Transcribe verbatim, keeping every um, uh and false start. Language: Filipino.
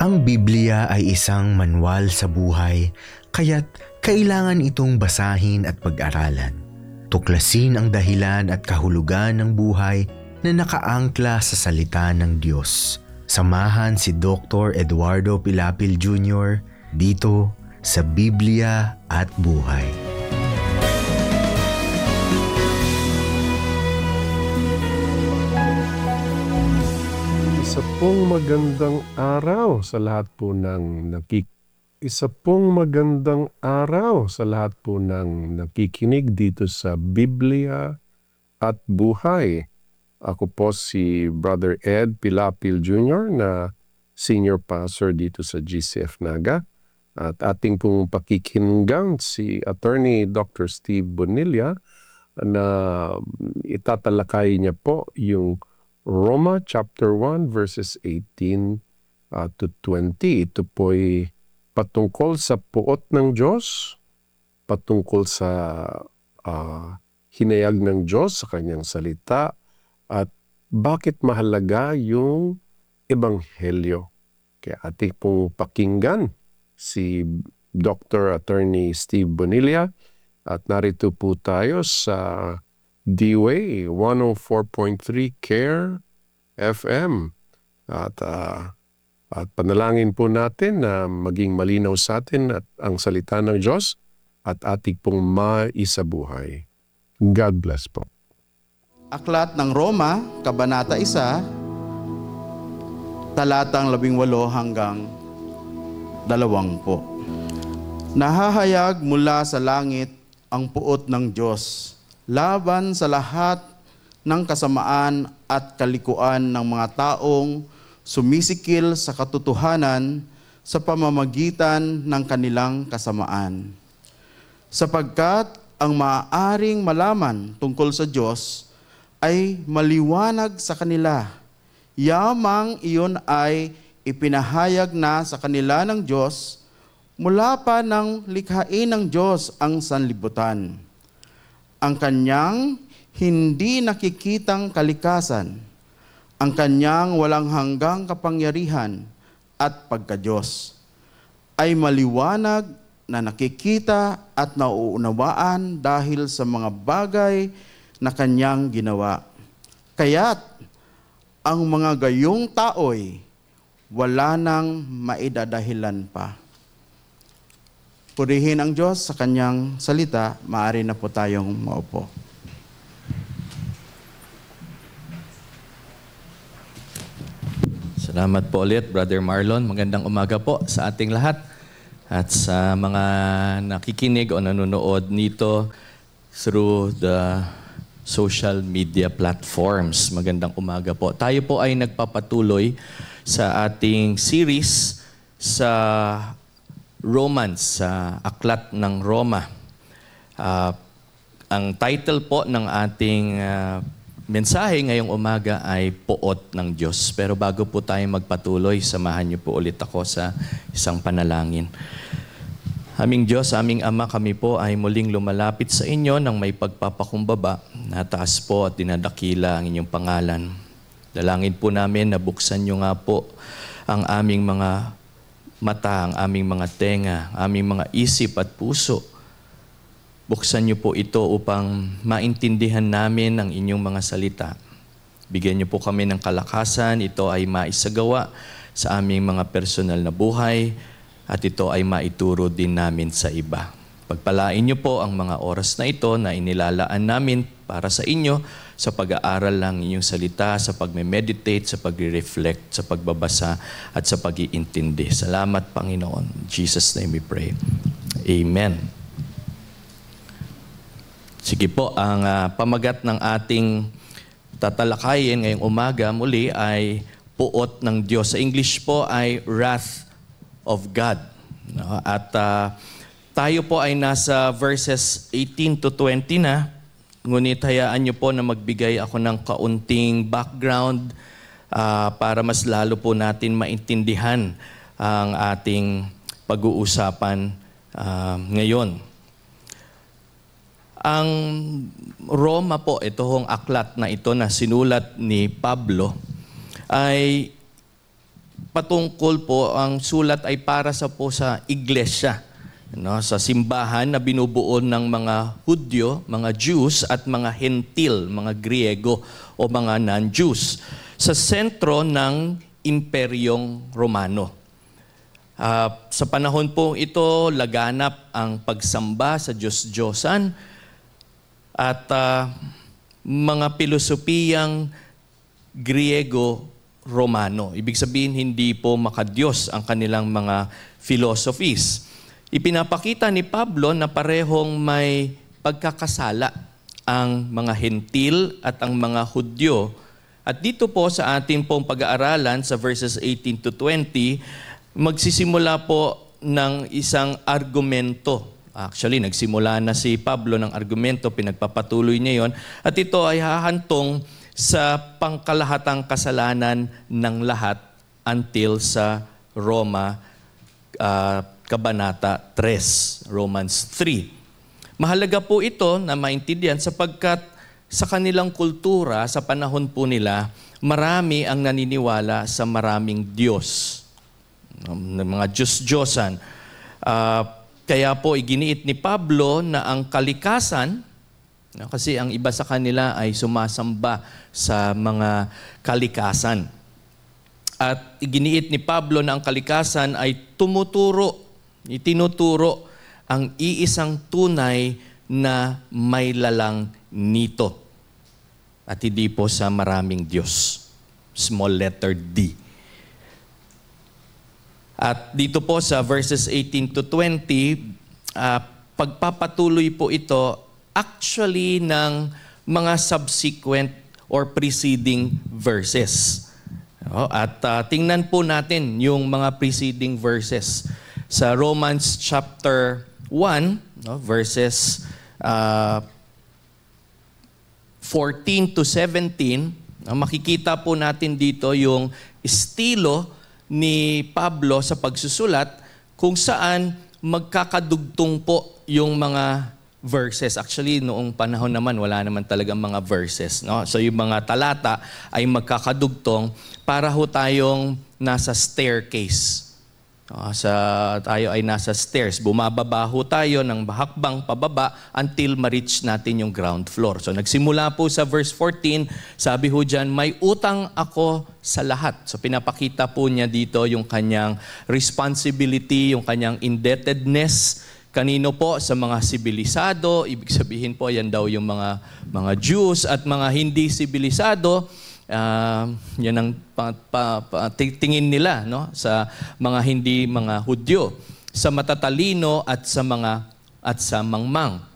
Ang Biblia ay isang manual sa buhay, kaya't kailangan itong basahin at pag-aralan. Tuklasin ang dahilan at kahulugan ng buhay na nakaangkla sa salita ng Diyos. Samahan si Doctor Eduardo Pilapil Junior dito sa Biblia at Buhay. Isa pong magandang araw sa lahat po ng nakik Isa pong magandang araw sa lahat po ng nakikinig dito sa Biblia at Buhay. Ako po si Brother Ed Pilapil Junior na Senior Pastor dito sa G C F Naga. At ating pong pakikinggan si Attorney Doctor Steve Bonilla na itatalakay niya po yung Roma chapter one verses eighteen uh, to twenty. Ito po'y patungkol sa puot ng Diyos, patungkol sa uh, hinayag ng Diyos sa kanyang salita, at bakit mahalaga yung ebanghelyo. Kaya ating pong pakinggan si Doctor Attorney Steve Bonilla, at narito po tayo sa D-Way one oh four point three Care F M. At, uh, at panalangin po natin na maging malinaw sa atin at ang salita ng Diyos at ating pong maisabuhay. God bless po. Aklat ng Roma, Kabanata one, talatang labing walo hanggang dalawang po. Nahahayag mula sa langit ang puot ng Diyos laban sa lahat ng kasamaan at kalikuan ng mga taong sumisikil sa katotohanan sa pamamagitan ng kanilang kasamaan. Sapagkat ang maaaring malaman tungkol sa Diyos ay maliwanag sa kanila. Yamang iyon ay ipinahayag na sa kanila ng Diyos mula pa ng likhain ng Diyos ang sanlibutan. Ang kanyang hindi nakikitang kalikasan, ang kanyang walang hanggang kapangyarihan at pagka-Diyos, ay maliwanag na nakikita at nauunawaan dahil sa mga bagay na kanyang ginawa. Kaya't ang mga gayong tao'y wala nang maidadahilan pa. Purihin ang Diyos sa kanyang salita. Maaari na po tayong maupo. Salamat po ulit, Brother Marlon. Magandang umaga po sa ating lahat at sa mga nakikinig o nanonood nito through the social media platforms. Magandang umaga po. Tayo po ay nagpapatuloy sa ating series sa Romans, sa Aklat ng Roma. Uh, ang title po ng ating uh, mensahe ngayong umaga ay Puot ng Diyos. Pero bago po tayo magpatuloy, samahan niyo po ulit ako sa isang panalangin. Aming Diyos, aming Ama, kami po ay muling lumalapit sa inyo ng may pagpapakumbaba. Nataas po at dinadakila ang inyong pangalan. Dalangin po namin na buksan niyo nga po ang aming mga mata, ang aming mga tenga, aming mga isip at puso. Buksan niyo po ito upang maintindihan namin ang inyong mga salita. Bigyan niyo po kami ng kalakasan, ito ay maisagawa sa aming mga personal na buhay at ito ay maituro din namin sa iba. Pagpalain niyo po ang mga oras na ito na inilalaan namin para sa inyo sa pag-aaral ng inyong salita, sa pagme-meditate, sa pagre-reflect, sa pagbabasa at sa pag-iintindi. Salamat, Panginoon. In Jesus' name we pray. Amen. Sige po, ang uh, pamagat ng ating tatalakayin ngayong umaga muli ay Puot ng Diyos. Sa English po ay Wrath of God. No? At uh, tayo po ay nasa verses eighteen to twenty na. Ngunit hayaan niyo po na magbigay ako ng kaunting background uh, para mas lalo po natin maintindihan ang ating pag-uusapan uh, ngayon. Ang Roma po, ito hong aklat na ito na sinulat ni Pablo, ay patungkol po, ang sulat ay para sa po sa iglesia, no, sa simbahan na binubuo ng mga Hudyo, mga Jews at mga Hentil, mga Griego o mga non-Jews sa sentro ng Imperyong Romano. Uh, sa panahon po ito, laganap ang pagsamba sa Diyos-Diyosan at uh, mga pilosopiyang Griego-Romano. Ibig sabihin, hindi po makadiyos ang kanilang mga philosophies. Ipinapakita ni Pablo na parehong may pagkakasala ang mga Hentil at ang mga Hudyo. At dito po sa ating pong pag-aaralan sa verses eighteen to twenty, magsisimula po ng isang argumento. Actually, nagsimula na si Pablo ng argumento, pinagpapatuloy niya yon. At ito ay hahantong sa pangkalahatang kasalanan ng lahat until sa Roma, uh, Kabanata three, Romans three. Mahalaga po ito na maintindihan sapagkat sa kanilang kultura, sa panahon po nila, marami ang naniniwala sa maraming Diyos. Ng mga Diyos-Diyosan. Uh, kaya po iginiit ni Pablo na ang kalikasan, kasi ang iba sa kanila ay sumasamba sa mga kalikasan. At iginiit ni Pablo na ang kalikasan ay tumuturo, itinuturo ang iisang tunay na may lalang nito. At hindi po sa maraming Diyos. Small letter D. At dito po sa verses eighteen to twenty, uh, pagpapatuloy po ito actually ng mga subsequent or preceding verses. O, at uh, tingnan po natin yung mga preceding verses. Sa Romans chapter one, no, verses uh, fourteen to seventeen, makikita po natin dito yung estilo ni Pablo sa pagsusulat kung saan magkakadugtong po yung mga verses. Actually, noong panahon naman, wala naman talagang mga verses. No? So yung mga talata ay magkakadugtong para ho tayong nasa staircase. Uh, sa tayo ay nasa stairs. Bumababa ho tayo ng hakbang pababa until ma-reach natin yung ground floor. So nagsimula po sa verse fourteen, sabi ho dyan, may utang ako sa lahat. So pinapakita po niya dito yung kanyang responsibility, yung kanyang indebtedness. Kanino po? Sa mga sibilisado. Ibig sabihin po, yan daw yung mga, mga Jews at mga hindi sibilisado. Uh, yan ang pa, pa, pa, tingin nila, no, sa mga hindi mga Hudyo, sa matatalino at sa mga at sa mangmang.